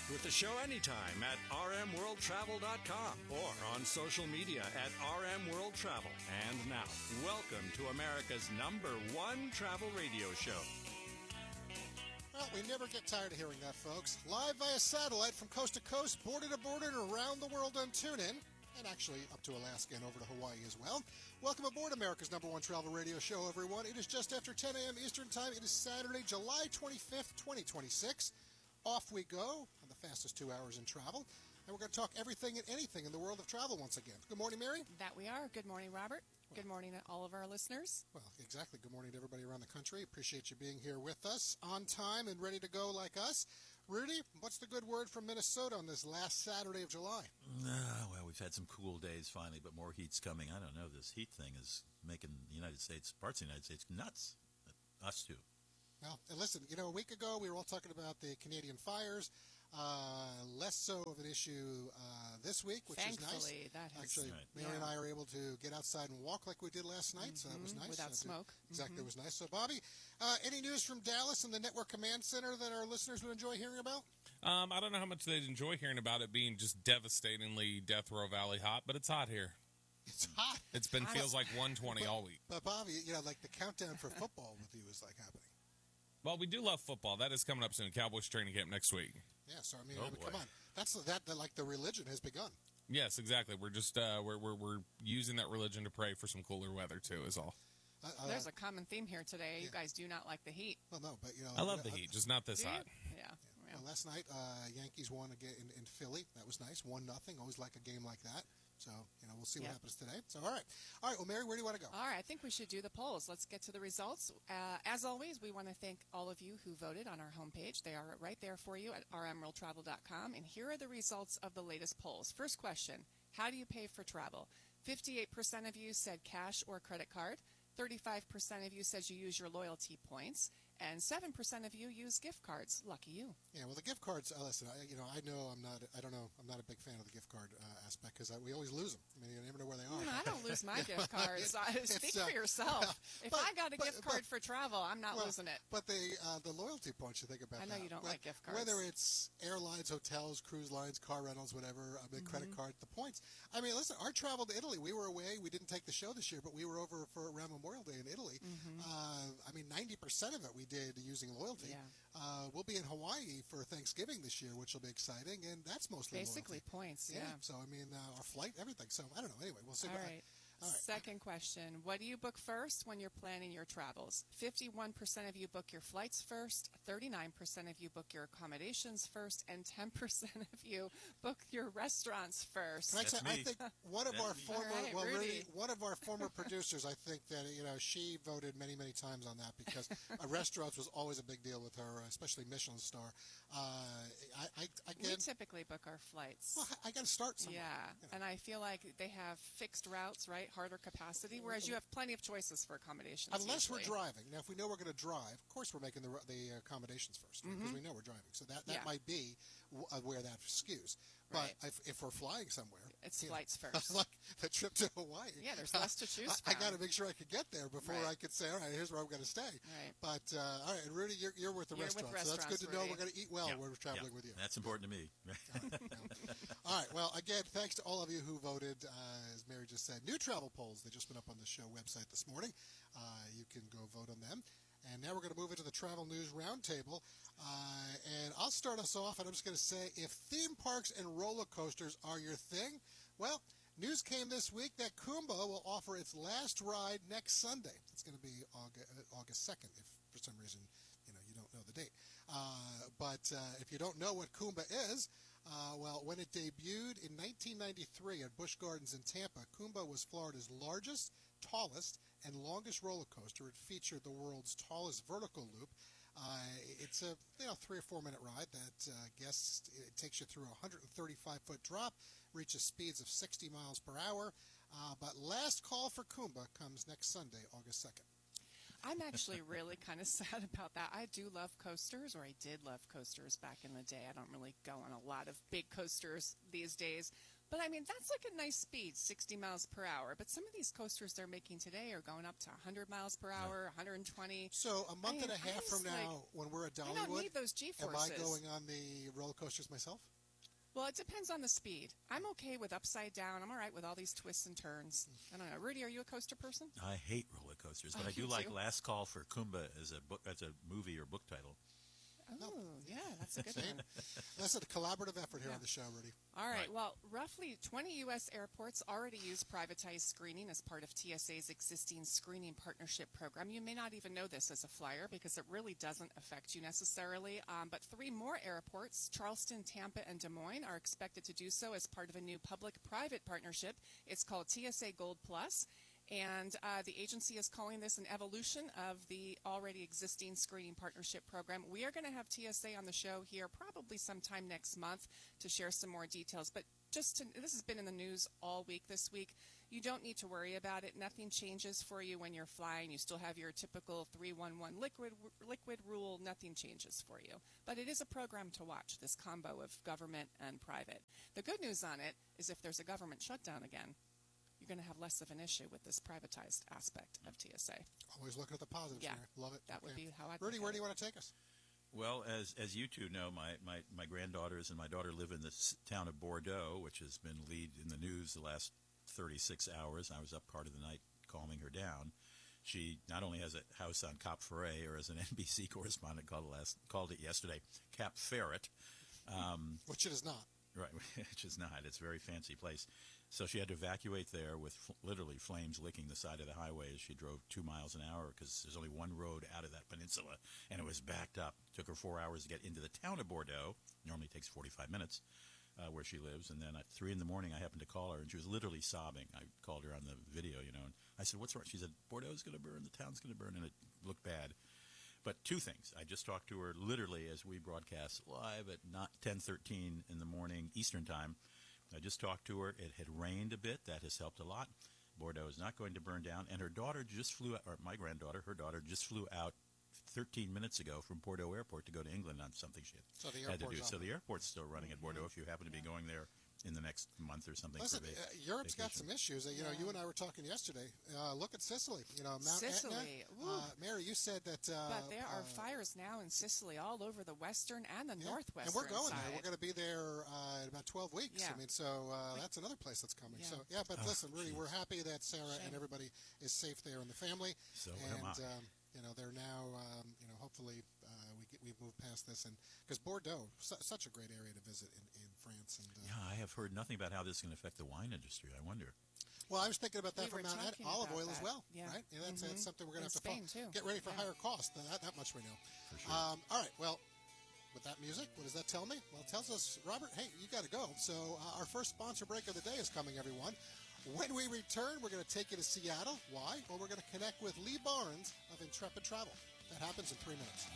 with the show anytime at rmworldtravel.com or on social media at rmworldtravel. And now, welcome to America's #1 travel radio show. Well, we never get tired of hearing that, folks. Live via satellite from coast to coast, border to border, and around the world on TuneIn. And actually up to Alaska and over to Hawaii as well. Welcome aboard America's #1 travel radio show, everyone. It is just after 10 a.m. Eastern Time. It is Saturday, July 25th, 2026. Off we go on the fastest 2 hours in travel. And we're going to talk everything and anything in the world of travel once again. Good morning, Mary. That we are. Good morning, Robert. Good morning to all of our listeners. Well, exactly. Good morning to everybody around the country. Appreciate you being here with us on time and ready to go like us. Rudy, what's the good word from Minnesota on this last Saturday of July? Well, we've had some cool days finally, but more heat's coming. I don't know. This heat thing is making the United States, parts of the United States, nuts. Us too. Well, and listen, a week ago we were all talking about the Canadian fires. Less so of an issue this week, which is nice. Thankfully, that has... Actually, Mary and I are able to get outside and walk like we did last night, so that was nice. Without smoke. Exactly, it was nice. So, Bobby, any news from Dallas and the Network Command Center that our listeners would enjoy hearing about? I don't know how much they'd enjoy hearing about it being just devastatingly Death Row Valley hot, but it's hot here. It's hot. It's been feels like 120 all week. But, Bobby, like the countdown for football with you is like happening. Well, we do love football. That is coming up soon. Cowboys training camp next week. Yeah, so I mean, come on, that's like the religion has begun. Yes, exactly. We're just we're using that religion to pray for some cooler weather too. Is all. There's a common theme here today. You guys do not like the heat. Well, no, but I love the heat, just not this hot. Yeah. Well, last night, Yankees won again in Philly. That was nice. 1-0. Always like a game like that. So, we'll see what happens today. So, all right. Well, Mary, where do you want to go? All right. I think we should do the polls. Let's get to the results. As always, we want to thank all of you who voted on our homepage. They are right there for you at rmworldtravel.com. And here are the results of the latest polls. First question, how do you pay for travel? 58% of you said cash or credit card. 35% of you says you use your loyalty points. And 7% of you use gift cards. Lucky you. Yeah, well, the gift cards. Listen, I know I'm not. I don't know. I'm not a big fan of the gift card aspect because we always lose them. I mean, you never know where they are. I don't lose my gift cards. Speak for yourself. If I got a gift card for travel, I'm not losing it. But the loyalty points. You think about. I know you don't like gift cards. Whether it's airlines, hotels, cruise lines, car rentals, whatever. Credit card. The points. I mean, listen. Our travel to Italy. We were away. We didn't take the show this year, but we were over for around Memorial Day in Italy. I mean, 90% of it we did using loyalty. Yeah. We'll be in Hawaii for Thanksgiving this year, which will be exciting, and that's mostly basically loyalty. Points. Yeah. So I mean, our flight, everything. So I don't know. Anyway, we'll see. All right. Second question. What do you book first when you're planning your travels? 51% of you book your flights first, 39% of you book your accommodations first, and 10% of you book your restaurants first. I think one of our former, Rudy. one of our former producers, I think that she voted many, many times on that because restaurants was always a big deal with her, especially Michelin star. We typically book our flights. Well, I got to start somewhere. Yeah, and I feel like they have fixed routes, right? Harder capacity, whereas you have plenty of choices for accommodations. Unless usually. we're driving. Now, if we know we're going to drive, of course we're making the accommodations first because we know we're driving. So that might be where that skews. But if we're flying somewhere, it's flights first. Like the trip to Hawaii. Yeah, there's less to choose from. I got to make sure I could get there before I could say, all right, here's where I'm going to stay. Right. But all right, and Rudy, you're with the restaurant, so that's good to know. We're going to eat well when we're traveling with you. That's important to me. All right. Well, again, thanks to all of you who voted. As Mary just said, new travel polls. They just went up on the show website this morning. You can go vote on them. And now we're going to move into the Travel News Roundtable. And I'll start us off, and I'm just going to say, if theme parks and roller coasters are your thing, well, news came this week that Kumba will offer its last ride next Sunday. It's going to be August 2nd, if for some reason you don't know the date. But if you don't know what Kumba is, well, when it debuted in 1993 at Busch Gardens in Tampa, Kumba was Florida's largest, tallest, and longest roller coaster. It featured the world's tallest vertical loop. It's a 3 or 4 minute ride that it takes you through a 135-foot drop, reaches speeds of 60 miles per hour. But last call for Kumba comes next Sunday, August 2nd. I'm actually really kind of sad about that. I do love coasters, or I did love coasters back in the day. I don't really go on a lot of big coasters these days. But I mean, that's like a nice speed, 60 miles per hour. But some of these coasters they're making today are going up to 100 miles per hour, 120. So a month and a half from like, now, when we're at I Dollywood, don't need those am G-forces. I going on the roller coasters myself? Well, it depends on the speed. I'm okay with upside down. I'm all right with all these twists and turns. I don't know. Rudy, are you a coaster person? I hate roller coasters, but Oh, I do you like do? Last Call for Kumba as a book, as a movie or book title. Oh, yeah, that's a good Same. one. That's a collaborative effort here Yeah. on the show, Rudy. All right. Right. Well, roughly 20 U.S. airports already use privatized screening as part of TSA's existing screening partnership program. You may not even know this as a flyer because it really doesn't affect you necessarily. But 3 more airports, Charleston, Tampa, and Des Moines, are expected to do so as part of a new public-private partnership. It's called TSA Gold Plus. And the agency is calling this an evolution of the already existing screening partnership program. We are going to have TSA on the show here probably sometime next month to share some more details. But this has been in the news all week this week. You don't need to worry about it. Nothing changes for you when you're flying. You still have your typical 311 liquid rule. Nothing changes for you. But it is a program to watch, this combo of government and private. The good news on it is if there's a government shutdown again, you're going to have less of an issue with this privatized aspect of TSA. Always looking at the positives Yeah. here. Love it. That would be how I'd Rudy, look where at do you it. want to take us? Well, as you two know, my granddaughters and my daughter live in the town of Bordeaux, which has been lead in the news the last 36 hours. I was up part of the night calming her down. She not only has a house on Cap Ferret, or as an NBC correspondent called it yesterday, Cap Ferret. Which it is not. Right, which is not. It's a very fancy place. So she had to evacuate there with literally flames licking the side of the highway as she drove 2 miles an hour because there's only one road out of that peninsula, and it was backed up. Took her 4 hours to get into the town of Bordeaux. Normally takes 45 minutes where she lives. And then at 3 in the morning, I happened to call her, and she was literally sobbing. I called her on the video, and I said, "What's wrong?" She said, "Bordeaux's going to burn. The town's going to burn," and it looked bad. But 2 things. I just talked to her literally as we broadcast live at 10:13 in the morning Eastern Time. I just talked to her. It had rained a bit. That has helped a lot. Bordeaux is not going to burn down. And her daughter just flew out, or my granddaughter, her daughter just flew out 13 minutes ago from Bordeaux Airport to go to England on something she So the had to do. airport's So on. the airport's still running at Bordeaux if you happen to be going there in the next month or something. Listen, for Europe's got vacation. some issues. You Yeah. and I were talking yesterday. Look at Sicily. Mount Sicily. Etna. Ooh. Mary, you said that. But there are fires now in Sicily all over the western and the Yeah. northwestern And we're going side. there. We're going to be there in about 12 weeks. Yeah. I mean, so that's another place that's coming. Yeah. So, but listen, Rudy, geez. we're happy that Sarah Shame. and everybody is safe there in the family. So and, am I. they're now, hopefully we've moved past this. And because Bordeaux, such a great area to visit in France. And Yeah, I have heard nothing about how this is going to affect the wine industry. I wonder. Well, I was thinking about that We for were Mount Etna. talking Olive about oil as that. well, Yeah. right? Yeah, that's something we're going In to have to Spain, too. get ready for Yeah. higher cost. That much we know. For sure. All right, well, with that music, what does that tell me? Well, it tells us, Robert, hey, you got to go. So our first sponsor break of the day is coming, everyone. When we return, we're going to take you to Seattle. Why? Well, we're going to connect with Lee Barnes of Intrepid Travel. That happens in 3 minutes.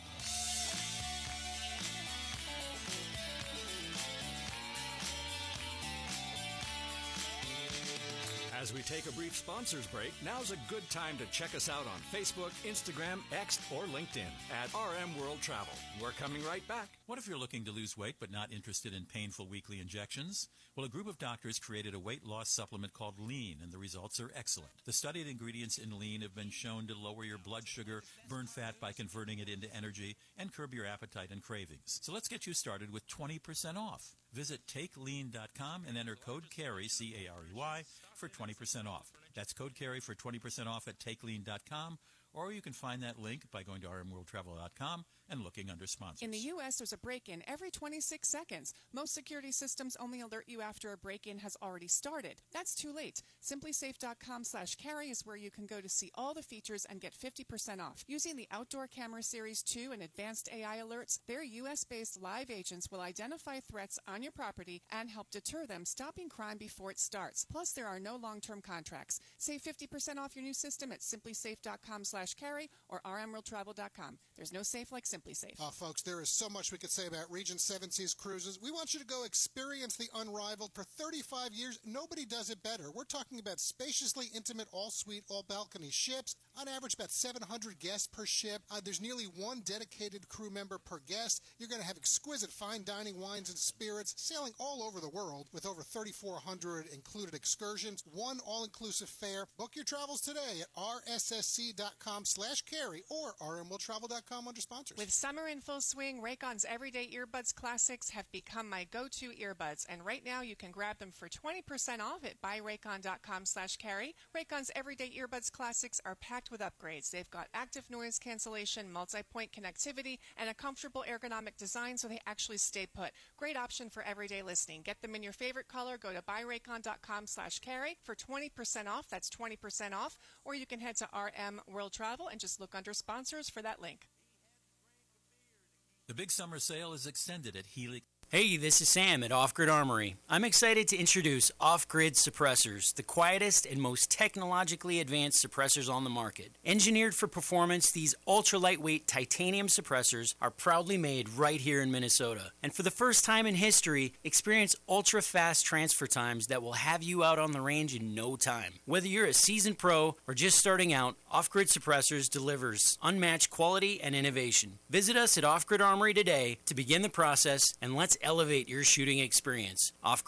As we take a brief sponsors break, now's a good time to check us out on Facebook, Instagram, X, or LinkedIn at RM World Travel. We're coming right back. What if you're looking to lose weight but not interested in painful weekly injections? Well, a group of doctors created a weight loss supplement called Lean, and the results are excellent. The studied ingredients in Lean have been shown to lower your blood sugar, burn fat by converting it into energy, and curb your appetite and cravings. So let's get you started with 20% off. Visit TakeLean.com and enter code CARRY, C-A-R-E-Y, for 20% off. That's code CARRY for 20% off at TakeLean.com, or you can find that link by going to rmworldtravel.com and looking under sponsors. In the U.S., there's a break-in every 26 seconds. Most security systems only alert you after a break-in has already started. That's too late. SimplySafe.com/carry is where you can go to see all the features and get 50% off. Using the Outdoor Camera Series 2 and advanced AI alerts, their U.S.-based live agents will identify threats on your property and help deter them, stopping crime before it starts. Plus, there are no long-term contracts. Save 50% off your new system at SimplySafe.com/carry or rmworldtravel.com. There's no safe like SimplySafe. Simply Safe. Folks, there is so much we could say about Regent Seven Seas Cruises. We want you to go experience the unrivaled. For 35 years, nobody does it better. We're talking about spaciously intimate, all-suite, all-balcony ships. On average, about 700 guests per ship. There's nearly one dedicated crew member per guest. You're going to have exquisite fine dining, wines, and spirits, sailing all over the world with over 3,400 included excursions. One all-inclusive fare. Book your travels today at rssc.com/carry or rmworldtravel.com under sponsors. With summer in full swing, Raycon's Everyday Earbuds Classics have become my go-to earbuds, and right now you can grab them for 20% off at buyraycon.com/carry. Raycon's Everyday Earbuds Classics are packed with upgrades. They've got active noise cancellation, multi-point connectivity, and a comfortable ergonomic design so they actually stay put. Great option for everyday listening. Get them in your favorite color. Go to buyraycon.com/carry for 20% off. That's 20% off. Or you can head to RM World Travel and just look under sponsors for that link. The big summer sale is extended at Helix. Hey, this is Sam at Off Grid Armory. I'm excited to introduce Off Grid Suppressors, the quietest and most technologically advanced suppressors on the market. Engineered for performance, these ultra-lightweight titanium suppressors are proudly made right here in Minnesota. And for the first time in history, experience ultra-fast transfer times that will have you out on the range in no time. Whether you're a seasoned pro or just starting out, Off Grid Suppressors delivers unmatched quality and innovation. Visit us at Off Grid Armory today to begin the process, and let's elevate your shooting experience. Off